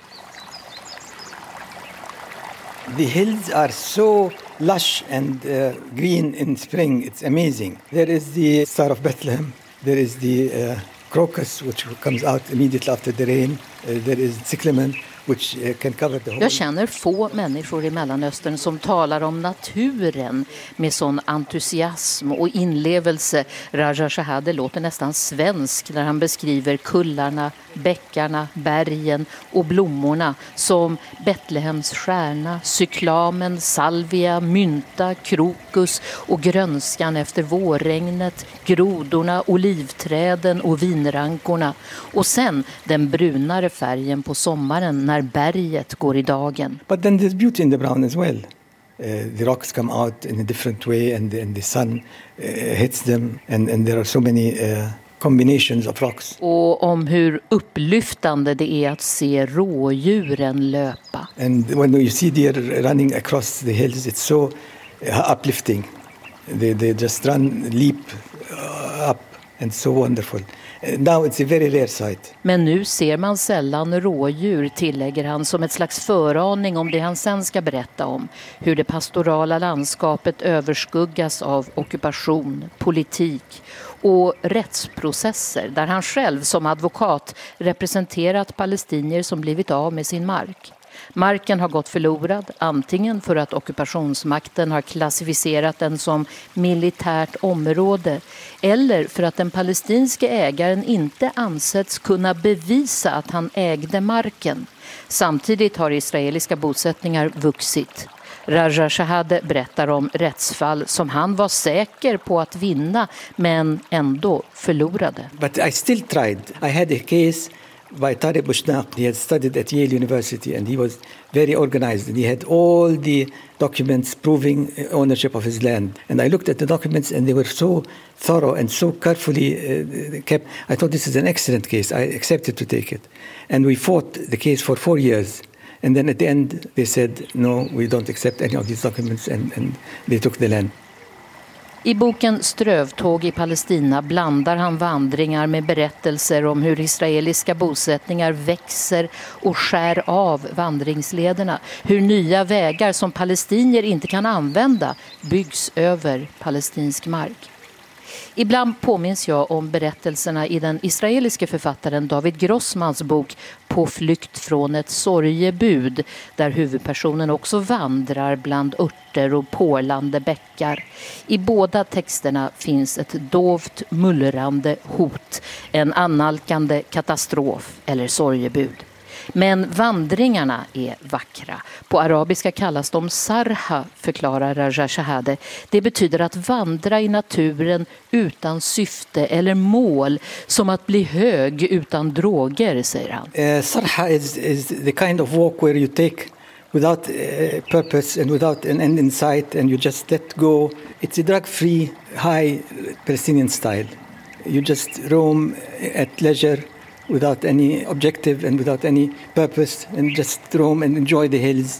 The hills are so lush and green in spring. It's amazing. There is the Star of Bethlehem. There is the crocus which comes out immediately after the rain. There is cyclamen which can cover the whole. Jag känner få människor i Mellanöstern som talar om naturen med sån entusiasm och inlevelse. Raja Shehadeh låter nästan svensk när han beskriver kullarna, bäckarna, bergen och blommorna som Betlehems stjärna, cyklamen, salvia, mynta, krokus och grönskan efter vårregnet, grodorna, olivträden och vinrankorna. Och sen den brunare färgen på sommaren när berget går i dagen. But then there's beauty in the brown as well. The rocks come out in a different way and the sun hits them and there are so many combinations of rocks. Och om hur upplyftande det är att se rådjuren löpa. And when you see deer running across the hills, it's so uplifting. They just run, leap up and so wonderful. Now it's a very rare sight. Men nu ser man sällan rådjur, tillägger han som ett slags föraning om det han sen ska berätta om. Hur det pastorala landskapet överskuggas av ockupation, politik och rättsprocesser där han själv som advokat representerat palestinier som blivit av med sin mark. Marken har gått förlorad, antingen för att ockupationsmakten har klassificerat den som militärt område eller för att den palestinske ägaren inte ansetts kunna bevisa att han ägde marken. Samtidigt har israeliska bosättningar vuxit. Raja Shehadeh berättar om rättsfall som han var säker på att vinna men ändå förlorade. But I still tried. I had a case by Tariq Bushnaq. He had studied at Yale University and he was very organized and he had all the documents proving ownership of his land. And I looked at the documents and they were so thorough and so carefully kept. I thought this is an excellent case. I accepted to take it. And we fought the case for 4 years. And then at the end they said, no, we don't accept any of these documents and they took the land. I boken Strövtåg i Palestina blandar han vandringar med berättelser om hur israeliska bosättningar växer och skär av vandringslederna. Hur nya vägar som palestinier inte kan använda byggs över palestinsk mark. Ibland påminns jag om berättelserna i den israeliske författaren David Grossmans bok På flykt från ett sorgebud, där huvudpersonen också vandrar bland örter och porlande bäckar. I båda texterna finns ett dovt, mullrande hot, en annalkande katastrof eller sorgebud. Men vandringarna är vackra. På arabiska kallas de sarha, förklarar Raja Shahade. Det betyder att vandra i naturen utan syfte eller mål, som att bli hög utan droger, säger han. Sarha is the kind of walk where you take without purpose and without an end in sight, and you just let go. It's a drug-free, high Palestinian style. You just roam at leisure without any objective and without any purpose, and just roam and enjoy the hills.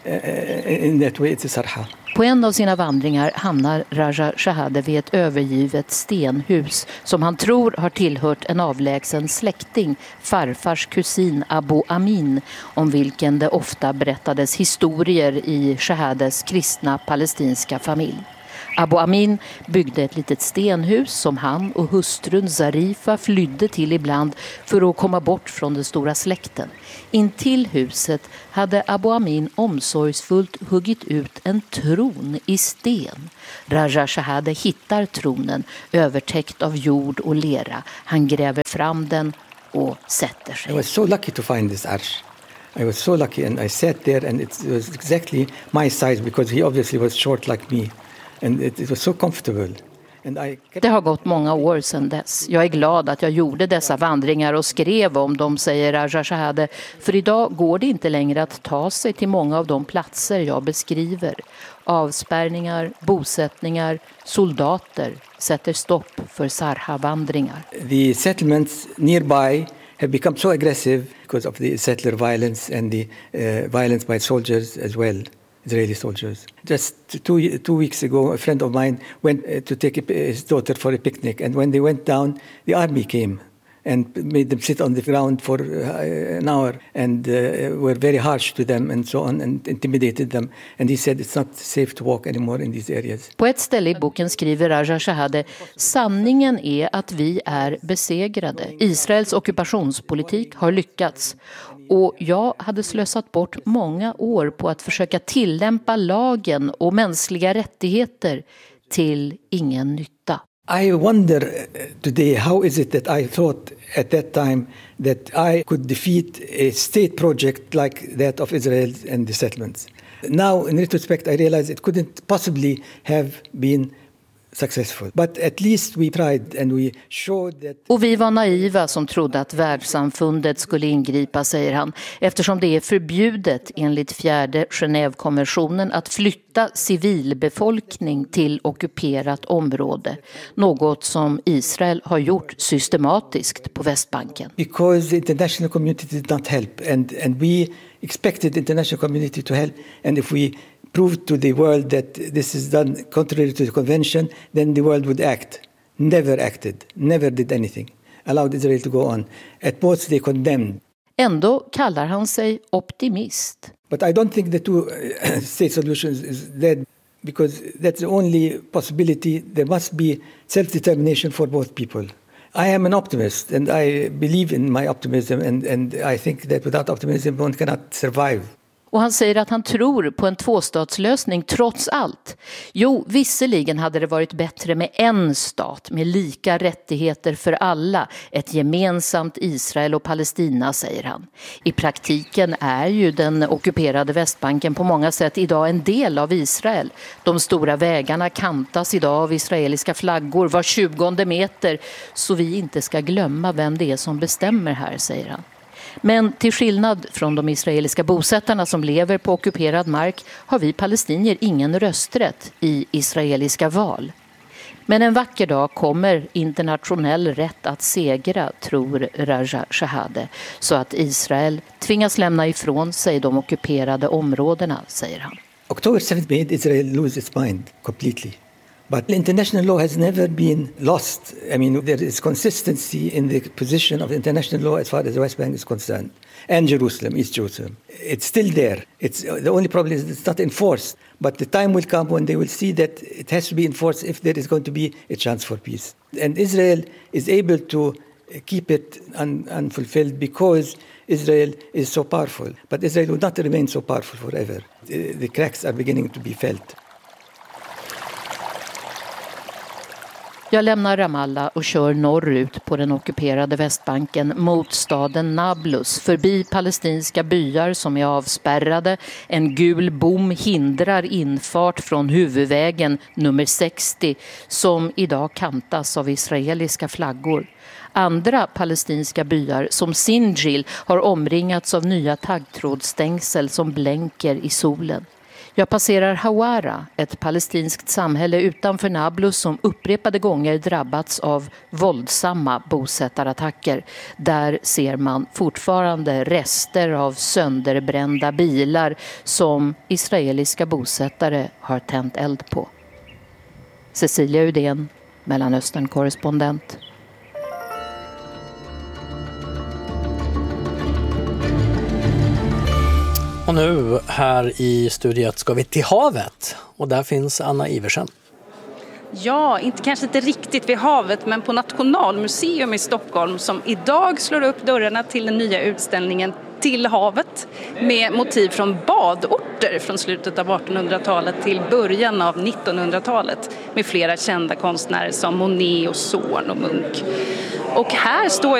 In that way it's a sarha. På en av sina vandringar hamnar Raja Shahade vid ett övergivet stenhus som han tror har tillhört en avlägsen släkting, farfars kusin Abu Amin, om vilken det ofta berättades historier i Shahades kristna palestinska familj. Abu Amin byggde ett litet stenhus som han och hustrun Zarifa flydde till ibland för att komma bort från den stora släkten. Intill huset hade Abu Amin omsorgsfullt huggit ut en tron i sten. Raja Shahade hittar tronen övertäckt av jord och lera. Han gräver fram den och sätter sig. I was so lucky to find this arsh. I was so lucky, and I sat there, and it was exactly my size because he obviously was short like me. And it was so comfortable. Det har gått många år sedan dess. Jag är glad att jag gjorde dessa vandringar och skrev om dem, säger Raja Shahade. För idag går det inte längre att ta sig till många av de platser jag beskriver. Avspärrningar, bosättningar, soldater sätter stopp för Sarha-vandringar. The settlements nearby have become so aggressive because of the settler violence and the violence by soldiers as well. Israeli soldiers. Just two weeks ago, a friend of mine went to take his daughter for a picnic, and when they went down, the army came and made them sit on the ground for an hour, and were very harsh to them and so on, and intimidated them. And he said it's not safe to walk anymore in these areas. På ett ställe i boken skriver Raja Shahade: sanningen är att vi är besegrade. Israels ockupationspolitik har lyckats. Och jag hade slösat bort många år på att försöka tillämpa lagen och mänskliga rättigheter till ingen nytta. I wonder today, how is it that I thought at that time that I could defeat a state project like that of Israel and the settlements. Now, in retrospect, I realize it couldn't possibly have been successful. But at least we tried and we showed that... Och vi var naiva som trodde att världssamfundet skulle ingripa, säger han, eftersom det är förbjudet enligt 4:e Genèvekonventionen att flytta civilbefolkning till ockuperat område, något som Israel har gjort systematiskt på Västbanken. Because the international community did not help, and we expected the international community to help, and if we proved to the world that this is done contrary to the convention, then the world would act. Never acted, never did anything. Allowed Israel to go on. At most they condemned. Ändå kallar han sig optimist. But I don't think the two-state solution is dead, because that's the only possibility. There must be self-determination for both people. I am an optimist, and I believe in my optimism, and I think that without optimism one cannot survive. Och han säger att han tror på en tvåstatslösning trots allt. Jo, visserligen hade det varit bättre med en stat med lika rättigheter för alla. Ett gemensamt Israel och Palestina, säger han. I praktiken är ju den ockuperade Västbanken på många sätt idag en del av Israel. De stora vägarna kantas idag av israeliska flaggor var 20:e meter. Så vi inte ska glömma vem det är som bestämmer här, säger han. Men till skillnad från de israeliska bosättarna som lever på ockuperad mark har vi palestinier ingen rösträtt i israeliska val. Men en vacker dag kommer internationell rätt att segra, tror Raja Shahade, så att Israel tvingas lämna ifrån sig de ockuperade områdena, säger han. October 7th made Israel lose its mind completely. But international law has never been lost. I mean, there is consistency in the position of international law as far as the West Bank is concerned. And Jerusalem, East Jerusalem. It's still there. The only problem is it's not enforced. But the time will come when they will see that it has to be enforced if there is going to be a chance for peace. And Israel is able to keep it unfulfilled because Israel is so powerful. But Israel will not remain so powerful forever. The cracks are beginning to be felt. Jag lämnar Ramallah och kör norrut på den ockuperade Västbanken mot staden Nablus, förbi palestinska byar som är avspärrade. En gul bom hindrar infart från huvudvägen nummer 60 som idag kantas av israeliska flaggor. Andra palestinska byar som Sinjil har omringats av nya taggtrådsstängsel som blänker i solen. Jag passerar Hawara, ett palestinskt samhälle utanför Nablus som upprepade gånger drabbats av våldsamma bosättarattacker. Där ser man fortfarande rester av sönderbrända bilar som israeliska bosättare har tänt eld på. Cecilia Udén, Mellanöstern-korrespondent. Och nu här i studiet ska vi till havet och där finns Anna Iversen. Ja, kanske inte riktigt vid havet men på Nationalmuseum i Stockholm som idag slår upp dörrarna till den nya utställningen Till havet med motiv från badorter från slutet av 1800-talet till början av 1900-talet med flera kända konstnärer som Monet och Zorn och Munch. Och här står